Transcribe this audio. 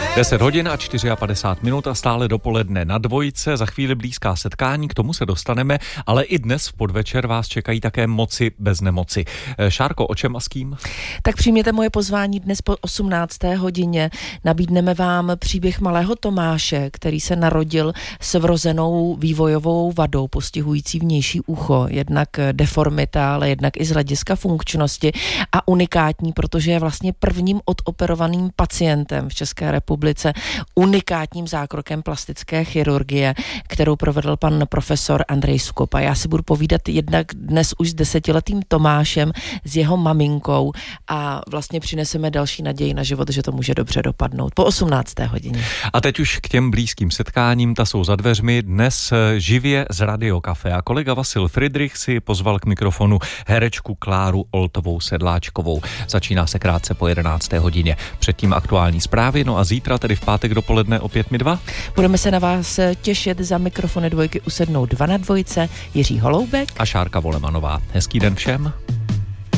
10 hodin a 54 minut a stále dopoledne na Dvojce, za chvíli blízká setkání, k tomu se dostaneme, ale i dnes v podvečer vás čekají také Moci bez nemoci. Šárko, o čem a s kým? Tak přijměte moje pozvání dnes po 18. hodině. Nabídneme vám příběh malého Tomáše, který se narodil s vrozenou vývojovou vadou postihující vnější ucho. Jednak deformita, ale jednak i z hlediska funkčnosti a unikátní, protože je vlastně prvním odoperovaným pacientem v České republice, unikátním zákrokem plastické chirurgie, kterou provedl pan profesor Andrej Sukopa. Já si budu povídat jednak dnes už s 10letým Tomášem, s jeho maminkou a vlastně přineseme další naději na život, že to může dobře dopadnout po 18. hodině. A teď už k těm blízkým setkáním, ta jsou za dveřmi, dnes živě z Radio Café a kolega Vasil Fridrich si pozval k mikrofonu herečku Kláru Oltovou Sedláčkovou. Začíná se krátce po 11. hodině. Předtím aktuální zprávy, no a zítra, tedy v pátek dopoledne opět my dva. Budeme se na vás těšit, za mikrofony Dvojky usednou 2 na Dvojce, Jiří Holoubek a Šárka Volemanová. Hezký den všem.